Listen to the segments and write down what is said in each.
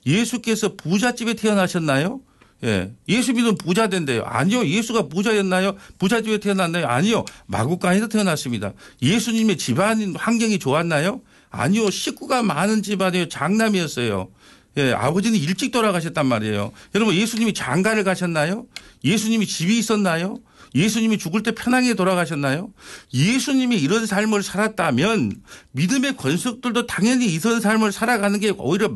예수께서 부잣집에 태어나셨나요? 예. 예수 믿으면 부자 된대요. 아니요. 예수가 부자였나요? 부잣집에 태어났나요? 아니요. 마구간에서 태어났습니다. 예수님의 집안 환경이 좋았나요? 아니요. 식구가 많은 집안이에요. 장남이었어요. 예. 아버지는 일찍 돌아가셨단 말이에요. 여러분 예수님이 장가를 가셨나요? 예수님이 집이 있었나요? 예수님이 죽을 때 편하게 돌아가셨나요? 예수님이 이런 삶을 살았다면 믿음의 권속들도 당연히 이런 삶을 살아가는 게 오히려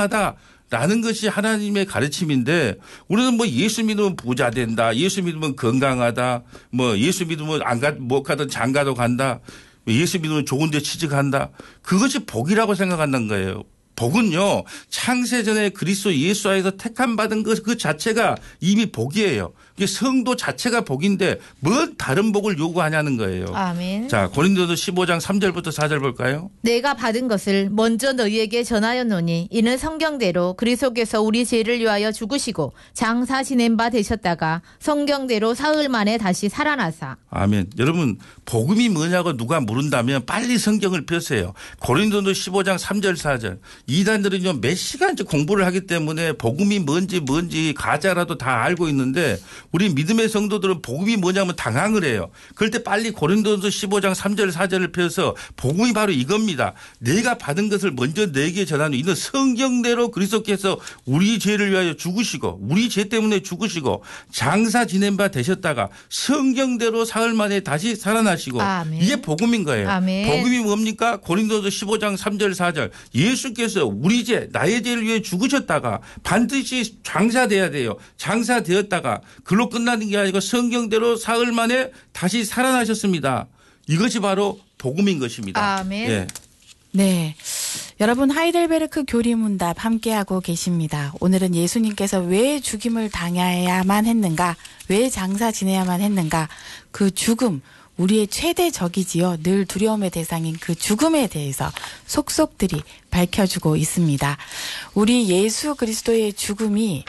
마땅하다라는 것이 하나님의 가르침인데 우리는 뭐 예수 믿으면 부자 된다. 예수 믿으면 건강하다. 뭐 예수 믿으면 못 가던 장가도 간다. 예수 믿으면 좋은 데 취직한다. 그것이 복이라고 생각한다는 거예요. 복은요. 창세전에 그리스도 예수 안에서 택함 받은 것 그 자체가 이미 복이에요. 성도 자체가 복인데 뭔 다른 복을 요구하냐는 거예요. 아멘. 자, 고린도서 15장 3절부터 4절 볼까요? 내가 받은 것을 먼저 너희에게 전하였노니 이는 성경대로 그리스도께서 우리 죄를 위하여 죽으시고 장사 지낸 바 되셨다가 성경대로 사흘 만에 다시 살아나사. 아멘. 여러분 복음이 뭐냐고 누가 물은다면 빨리 성경을 펴세요. 고린도서 15장 3절 4절. 이단들은요 몇 시간째 공부를 하기 때문에 복음이 뭔지 가짜라도 다 알고 있는데 우리 믿음의 성도들은 복음이 뭐냐면 당황을 해요. 그럴 때 빨리 고린도서 15장 3절 4절을 펴서 복음이 바로 이겁니다. 내가 받은 것을 먼저 내게 전하는 이는 성경대로 그리스도께서 우리 죄를 위하여 죽으시고 우리 죄 때문에 죽으시고 장사 지낸 바 되셨다가 성경대로 사흘 만에 다시 살아나시고 아멘. 이게 복음인 거예요. 아멘. 복음이 뭡니까? 고린도서 15장 3절 4절 예수께서 우리 죄 나의 죄를 위해 죽으셨다가 반드시 장사돼야 돼요. 장사되었다가 글로 끝나는 게 아니고 성경대로 사흘 만에 다시 살아나셨습니다. 이것이 바로 복음인 것입니다. 아멘. 예. 네. 여러분 하이델베르크 교리문답 함께하고 계십니다. 오늘은 예수님께서 왜 죽임을 당해야만 했는가? 왜 장사 지내야만 했는가? 그 죽음. 우리의 최대 적이지요. 늘 두려움의 대상인 그 죽음에 대해서 속속들이 밝혀주고 있습니다. 우리 예수 그리스도의 죽음이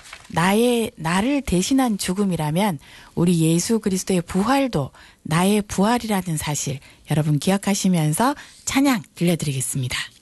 나를 대신한 죽음이라면 우리 예수 그리스도의 부활도 나의 부활이라는 사실 여러분 기억하시면서 찬양 들려드리겠습니다.